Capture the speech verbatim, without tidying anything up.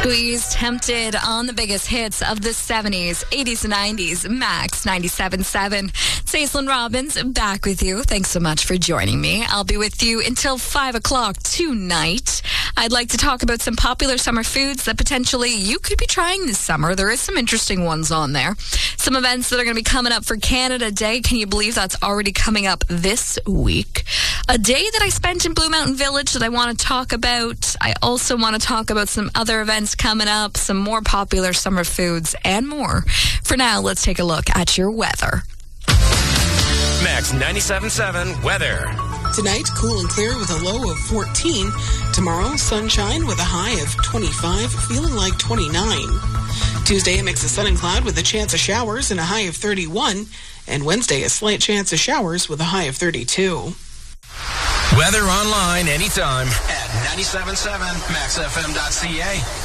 Squeeze, Tempted on the biggest hits of the seventies, eighties, and nineties. Max ninety-seven point seven. It's Aislinn Robbins back with you. Thanks so much for joining me. I'll be with you until five o'clock tonight. I'd like to talk about some popular summer foods that potentially you could be trying this summer. There is some interesting ones on there. Some events that are going to be coming up for Canada Day. Can you believe that's already coming up this week? A day that I spent in Blue Mountain Village that I want to talk about. I also want to talk about some other events coming up, some more popular summer foods, and more. For now, let's take a look at your weather. Max ninety-seven point seven weather. Tonight, cool and clear with a low of fourteen. Tomorrow, sunshine with a high of twenty-five, feeling like twenty-nine. Tuesday, a mix of sun and cloud with a chance of showers and a high of thirty-one. And Wednesday, a slight chance of showers with a high of thirty-two. Weather online anytime at ninety-seven point seven max f m dot c a.